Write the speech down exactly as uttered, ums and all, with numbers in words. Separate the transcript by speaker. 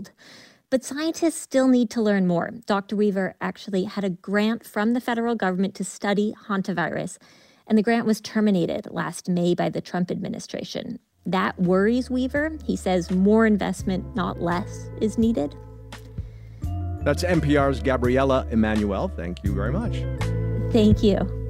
Speaker 1: old. But scientists still need to learn more. Doctor Weaver actually had a grant from the federal government to study hantavirus, and the grant was terminated last May by the Trump administration. That worries Weaver. He says more investment, not less, is needed.
Speaker 2: That's N P R's Gabriela Emanuel. Thank you very much.
Speaker 1: Thank you.